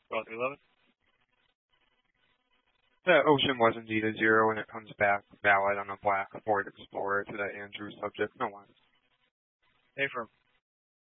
About 11? The ocean was indeed a 0, and it comes back valid on a black Ford Explorer to that Andrew subject. No lines. A firm.